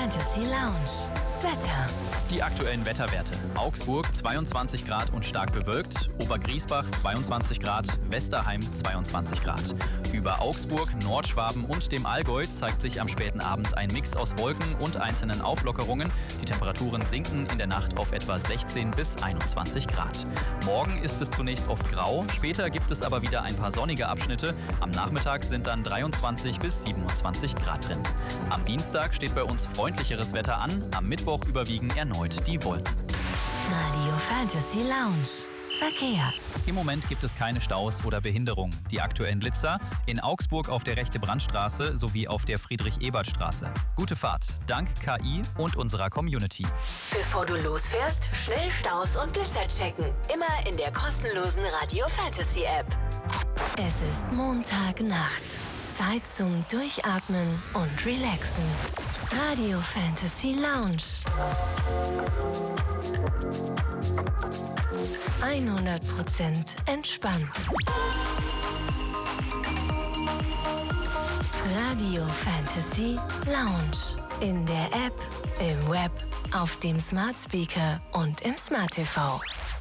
Fantasy Lounge. Wetter. Die aktuellen Wetterwerte. Augsburg 22 Grad und stark bewölkt, Obergriesbach 22 Grad, Westerheim 22 Grad. Über Augsburg, Nordschwaben und dem Allgäu zeigt sich am späten Abend ein Mix aus Wolken und einzelnen Auflockerungen. Die Temperaturen sinken in der Nacht auf etwa 16 bis 21 Grad. Morgen ist es zunächst oft grau, später gibt es aber wieder ein paar sonnige Abschnitte. Am Nachmittag sind dann 23 bis 27 Grad drin. Am Dienstag steht bei uns freundlicheres Wetter an, am Mittwoch überwiegen erneut die Wolken. Radio Fantasy Lounge. Verkehr. Im Moment gibt es keine Staus oder Behinderungen. Die aktuellen Blitzer in Augsburg auf der Rechte Brandstraße sowie auf der Friedrich-Ebert-Straße. Gute Fahrt, dank KI und unserer Community. Bevor du losfährst, schnell Staus und Blitzer checken. Immer in der kostenlosen Radio Fantasy App. Es ist Montagnacht. Zeit zum Durchatmen und Relaxen. Radio Fantasy Lounge. 100% entspannt. Radio Fantasy Lounge. In der App, im Web, auf dem Smart Speaker und im Smart TV.